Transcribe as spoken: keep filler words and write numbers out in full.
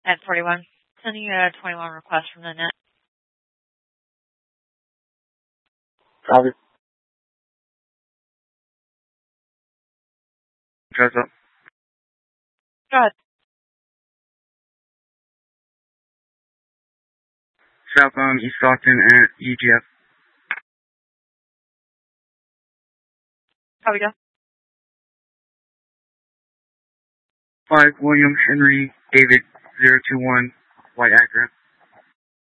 At forty-one. Sending you a twenty-one request from the net. Copy. Dress up. Go ahead. Southbound East Stockton at E G F. How we go? five William Henry David zero two one White Acura.